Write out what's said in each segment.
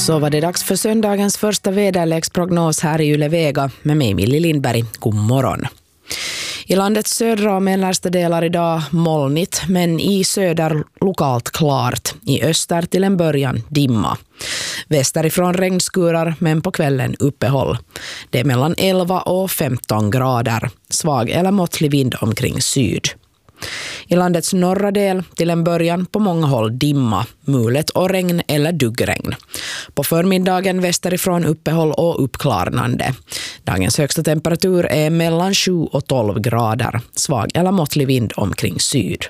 Så var det dags för söndagens första väderleksprognos här i Yle-Vega med mig Millie Lindberg. God morgon. I landets södra och mellersta delar idag molnigt, men i söder lokalt klart. I öster till en början dimma. Västerifrån regnskurar, men på kvällen uppehåll. Det är mellan 11 och 15 grader. Svag eller måttlig vind omkring syd. I landets norra del till en början på många håll dimma, mulet och regn eller duggregn. På förmiddagen västerifrån uppehåll och uppklarnande. Dagens högsta temperatur är mellan 7 och 12 grader. Svag eller måttlig vind omkring syd.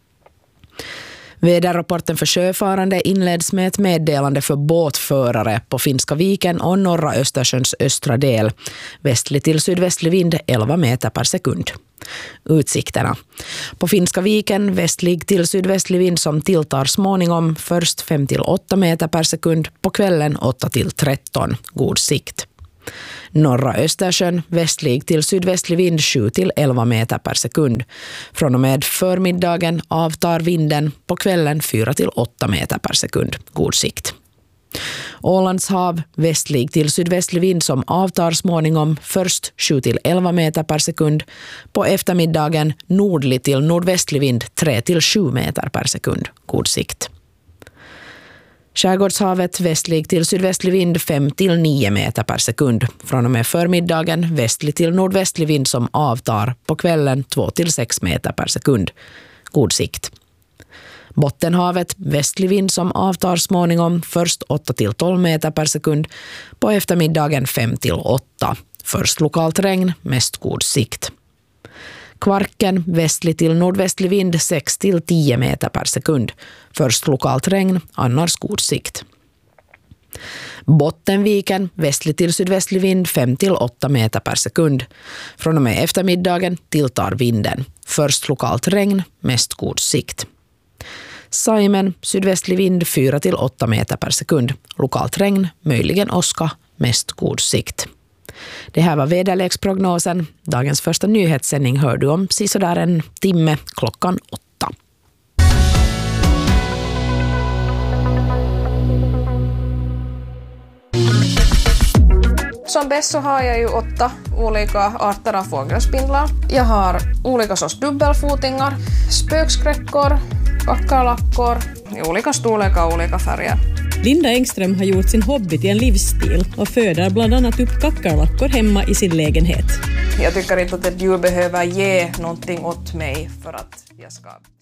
Väderrapporten för sjöfarande inleds med ett meddelande för båtförare på Finska viken och norra Östersjöns östra del. Västlig till sydvästlig vind 11 meter per sekund. Utsikterna. På Finska viken västlig till sydvästlig vind som tilltar småningom, först 5 till 8 meter per sekund, på kvällen 8 till 13. God sikt. Norra Östersjön västlig till sydvästlig vind 7 till 11 meter per sekund. Från och med förmiddagen avtar vinden, på kvällen 4 till 8 meter per sekund. God sikt. Ålands hav västlig till sydvästlig vind som avtar småningom, först 7 till 11 meter per sekund. På eftermiddagen nordlig till nordvästlig vind 3 till 7 meter per sekund. God sikt. Skärgårdshavet västlig till sydvästlig vind 5 till 9 meter per sekund. Från och med förmiddagen västlig till nordvästlig vind som avtar, på kvällen 2 till 6 meter per sekund. God sikt. Bottenhavet västlig vind som avtar småningom, först 8 till 12 meter per sekund. På eftermiddagen 5 till 8. Först lokalt regn, mest god sikt. Kvarken västlig till nordvästlig vind 6 till 10 meter per sekund. Först lokalt regn, annars god sikt. Bottenviken västlig till sydvästlig vind 5 till 8 meter per sekund. Från och med eftermiddagen tilltar vinden. Först lokalt regn, mest god sikt. Saimen sydvästlig vind 4 till 8 meter per sekund. Lokalt regn, möjligen åska, mest god sikt. Det här var väderleksprognosen. Dagens första nyhetssändning hör du om sådär en timme klockan 8. Som bäst så har jag ju 8 olika arter av fågelspindlar. Jag har olika sorts dubbelfotingar, spökskräckor, kackerlackor i olika storlekar och olika färger. Linda Engström har gjort sin hobby till en livsstil och föder bland annat upp kackerlackor hemma i sin lägenhet. Jag tycker inte att ett djur behöver ge någonting åt mig för att jag ska...